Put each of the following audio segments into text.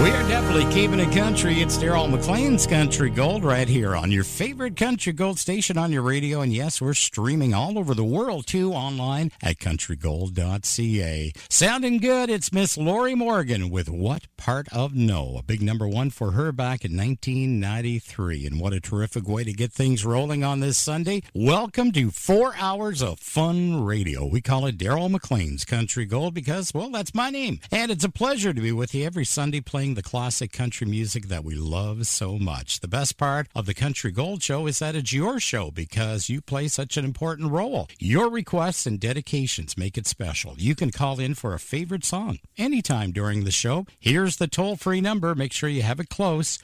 We are definitely keeping it country. It's Daryl McLean's Country Gold right here on your favorite Country Gold station on your radio. And yes, we're streaming all over the world, too, online at countrygold.ca. Sounding good, it's Miss Lori Morgan with What Part of No, a big number one for her back in 1993. And what a terrific way to get things rolling on this Sunday. Welcome to 4 hours of fun radio. We call it Daryl McLean's Country Gold because, well, that's my name. And it's a pleasure to be with you every Sunday playing the classic country music that we love so much. The best part of the Country Gold Show is that it's your show because you play such an important role. Your requests and dedications make it special. You can call in for a favorite song anytime during the show. Here's the toll-free number. Make sure you have it close.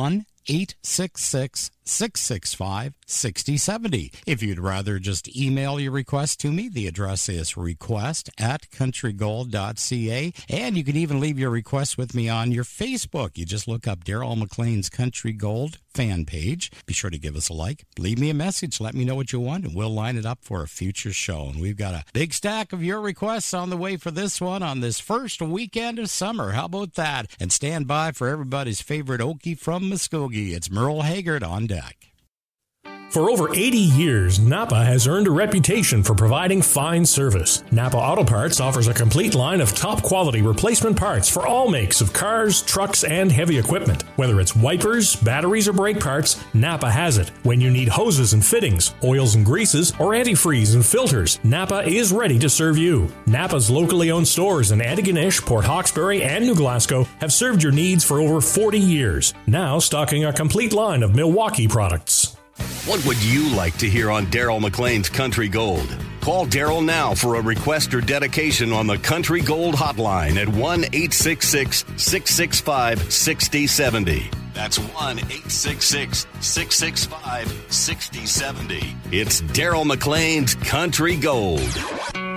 1-866-665-6070. If you'd rather just email your request to me, the address is request@countrygold.ca. And you can even leave your request with me on your Facebook. You just look up Daryl McLean's Country Gold fan page. Be sure to give us a like. Leave me a message. Let me know what you want, and we'll line it up for a future show. And we've got a big stack of your requests on the way for this one on this first weekend of summer. How about that? And stand by for everybody's favorite Okie from Muskogee. It's Merle Haggard on deck. For over 80 years, Napa has earned a reputation for providing fine service. Napa Auto Parts offers a complete line of top-quality replacement parts for all makes of cars, trucks, and heavy equipment. Whether it's wipers, batteries, or brake parts, Napa has it. When you need hoses and fittings, oils and greases, or antifreeze and filters, Napa is ready to serve you. Napa's locally owned stores in Antigonish, Port Hawkesbury, and New Glasgow have served your needs for over 40 years. Now stocking a complete line of Milwaukee products. What would you like to hear on Daryl McLean's Country Gold? Call Daryl now for a request or dedication on the Country Gold hotline at 1-866-665-6070. That's 1-866-665-6070. It's Daryl McLean's Country Gold.